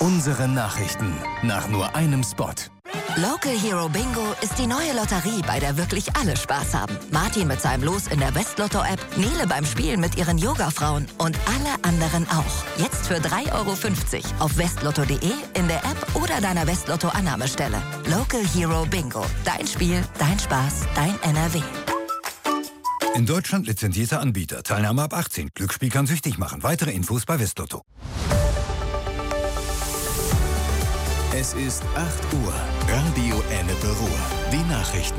Unsere Nachrichten nach nur einem Spot. Local Hero Bingo ist die neue Lotterie, bei der wirklich alle Spaß haben. Martin mit seinem Los in der Westlotto-App, Nele beim Spielen mit ihren Yoga-Frauen und alle anderen auch. Jetzt für 3,50 € auf westlotto.de, in der App oder deiner Westlotto-Annahmestelle. Local Hero Bingo. Dein Spiel, dein Spaß, dein NRW. In Deutschland lizenzierter Anbieter. Teilnahme ab 18. Glücksspiel kann süchtig machen. Weitere Infos bei Westlotto. Es ist 8 Uhr. Radio Ennepe Ruhr. Die Nachrichten.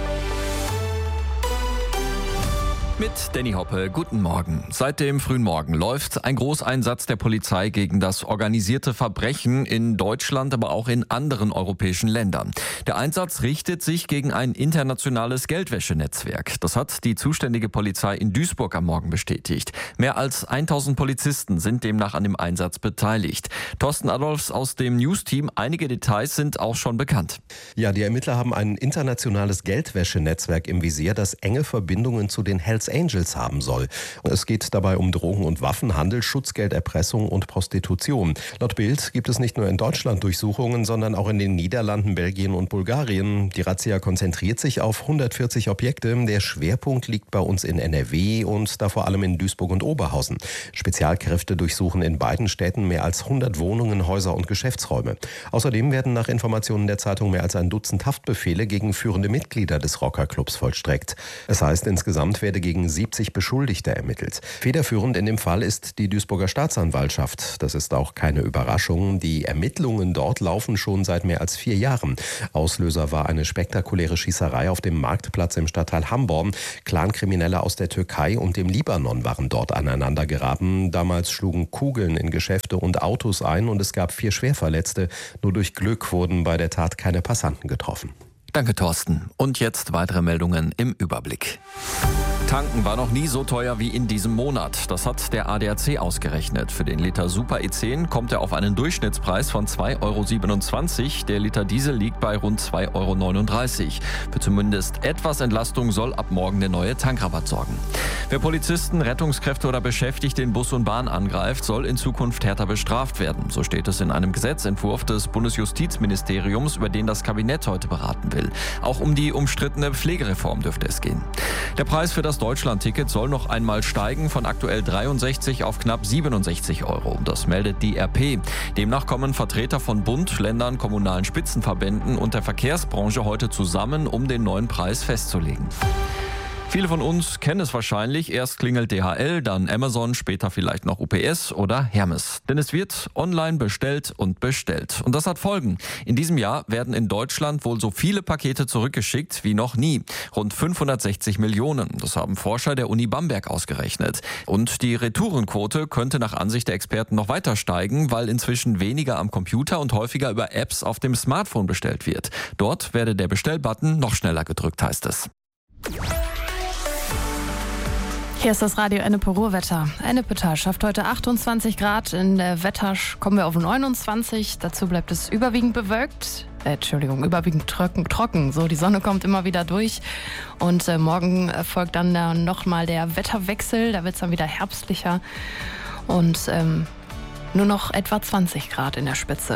Mit Danny Hoppe, guten Morgen. Seit dem frühen Morgen läuft ein Großeinsatz der Polizei gegen das organisierte Verbrechen in Deutschland, aber auch in anderen europäischen Ländern. Der Einsatz richtet sich gegen ein internationales Geldwäschenetzwerk. Das hat die zuständige Polizei in Duisburg am Morgen bestätigt. Mehr als 1000 Polizisten sind demnach an dem Einsatz beteiligt. Thorsten Adolfs aus dem News-Team, einige Details sind auch schon bekannt. Ja, die Ermittler haben ein internationales Geldwäschenetzwerk im Visier, das enge Verbindungen zu den Hells Angels haben soll. Es geht dabei um Drogen- und Waffenhandel, Schutzgelderpressung und Prostitution. Laut Bild gibt es nicht nur in Deutschland Durchsuchungen, sondern auch in den Niederlanden, Belgien und Bulgarien. Die Razzia konzentriert sich auf 140 Objekte. Der Schwerpunkt liegt bei uns in NRW und da vor allem in Duisburg und Oberhausen. Spezialkräfte durchsuchen in beiden Städten mehr als 100 Wohnungen, Häuser und Geschäftsräume. Außerdem werden nach Informationen der Zeitung mehr als ein Dutzend Haftbefehle gegen führende Mitglieder des Rockerclubs vollstreckt. Es heißt, insgesamt werde gegen 70 Beschuldigte ermittelt. Federführend in dem Fall ist die Duisburger Staatsanwaltschaft. Das ist auch keine Überraschung. Die Ermittlungen dort laufen schon seit mehr als 4 Jahren. Auslöser war eine spektakuläre Schießerei auf dem Marktplatz im Stadtteil Hamborn. Clankriminelle aus der Türkei und dem Libanon waren dort aneinander geraten. Damals schlugen Kugeln in Geschäfte und Autos ein und es gab 4 Schwerverletzte. Nur durch Glück wurden bei der Tat keine Passanten getroffen. Danke, Thorsten. Und jetzt weitere Meldungen im Überblick. Tanken war noch nie so teuer wie in diesem Monat. Das hat der ADAC ausgerechnet. Für den Liter Super E10 kommt er auf einen Durchschnittspreis von 2,27 €. Der Liter Diesel liegt bei rund 2,39 €. Für zumindest etwas Entlastung soll ab morgen der neue Tankrabatt sorgen. Wer Polizisten, Rettungskräfte oder Beschäftigte in Bus und Bahn angreift, soll in Zukunft härter bestraft werden. So steht es in einem Gesetzentwurf des Bundesjustizministeriums, über den das Kabinett heute beraten will. Auch um die umstrittene Pflegereform dürfte es gehen. Der Preis für das Deutschland-Ticket soll noch einmal steigen, von aktuell 63 auf knapp 67 €. Das meldet die RP. Demnach kommen Vertreter von Bund, Ländern, kommunalen Spitzenverbänden und der Verkehrsbranche heute zusammen, um den neuen Preis festzulegen. Viele von uns kennen es wahrscheinlich. Erst klingelt DHL, dann Amazon, später vielleicht noch UPS oder Hermes. Denn es wird online bestellt und bestellt. Und das hat Folgen. In diesem Jahr werden in Deutschland wohl so viele Pakete zurückgeschickt wie noch nie. Rund 560 Millionen. Das haben Forscher der Uni Bamberg ausgerechnet. Und die Retourenquote könnte nach Ansicht der Experten noch weiter steigen, weil inzwischen weniger am Computer und häufiger über Apps auf dem Smartphone bestellt wird. Dort werde der Bestellbutton noch schneller gedrückt, heißt es. Hier ist das Radio Ennepe Ruhrwetter. Ennepetal schafft heute 28 Grad. In der Wettasch kommen wir auf 29. Dazu bleibt es überwiegend bewölkt. Überwiegend trocken. So, die Sonne kommt immer wieder durch. Und morgen folgt dann nochmal der Wetterwechsel. Da wird es dann wieder herbstlicher. Und nur noch etwa 20 Grad in der Spitze.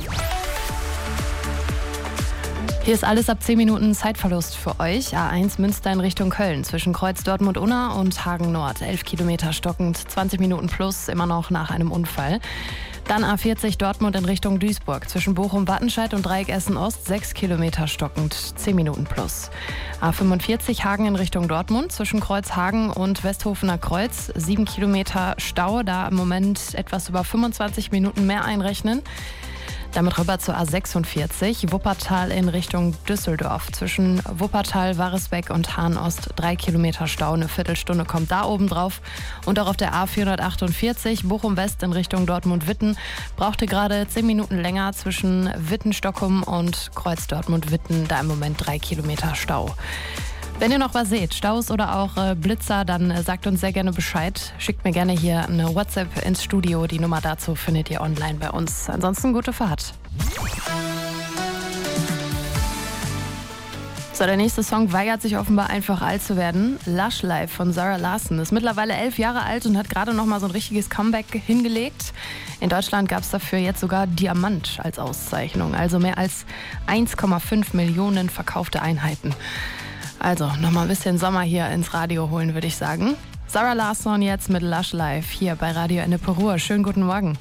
Hier ist alles ab 10 Minuten Zeitverlust für euch. A1 Münster in Richtung Köln zwischen Kreuz Dortmund-Unna und Hagen Nord. 11 Kilometer stockend, 20 Minuten plus, immer noch nach einem Unfall. Dann A40 Dortmund in Richtung Duisburg zwischen Bochum-Wattenscheid und Dreieck Essen-Ost. 6 Kilometer stockend, 10 Minuten plus. A45 Hagen in Richtung Dortmund zwischen Kreuz Hagen und Westhofener Kreuz. 7 Kilometer Stau, da im Moment etwas über 25 Minuten mehr einrechnen. Damit rüber zur A46, Wuppertal in Richtung Düsseldorf. Zwischen Wuppertal, Waresbeck und Hahn-Ost 3 Kilometer Stau. Eine Viertelstunde kommt da oben drauf. Und auch auf der A448, Bochum-West in Richtung Dortmund-Witten. Brauchte gerade 10 Minuten länger zwischen Witten-Stockholm und Kreuz Dortmund-Witten. Da im Moment 3 Kilometer Stau. Wenn ihr noch was seht, Staus oder auch Blitzer, dann sagt uns sehr gerne Bescheid. Schickt mir gerne hier eine WhatsApp ins Studio. Die Nummer dazu findet ihr online bei uns. Ansonsten gute Fahrt. So, So, der nächste Song weigert sich offenbar einfach alt zu werden. Lush Life von Zara Larsson ist mittlerweile 11 Jahre alt und hat gerade noch mal so ein richtiges Comeback hingelegt. In Deutschland gab es dafür jetzt sogar Diamant als Auszeichnung, also mehr als 1,5 Millionen verkaufte Einheiten. Also noch mal ein bisschen Sommer hier ins Radio holen, würde ich sagen. Zara Larsson jetzt mit Lush Life hier bei Radio Ennepe Ruhr. Schönen guten Morgen.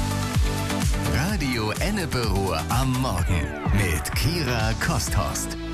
Radio Ennepe Ruhr am Morgen mit Kira Kosthorst.